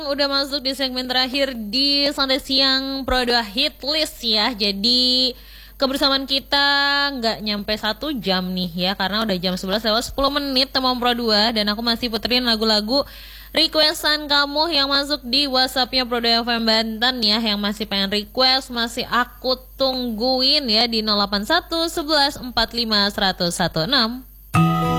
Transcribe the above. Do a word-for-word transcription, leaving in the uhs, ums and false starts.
Udah masuk di segmen terakhir di Santai Siang Pro dua Hit List ya. Jadi kebersamaan kita nggak nyampe satu jam nih ya, karena udah jam sebelas lewat sepuluh menit teman Pro dua. Dan aku masih puterin lagu-lagu requestan kamu yang masuk di WhatsAppnya Pro dua F M Banten ya. Yang masih pengen request, masih aku tungguin ya di nol delapan satu sebelas empat lima seratus enam belas.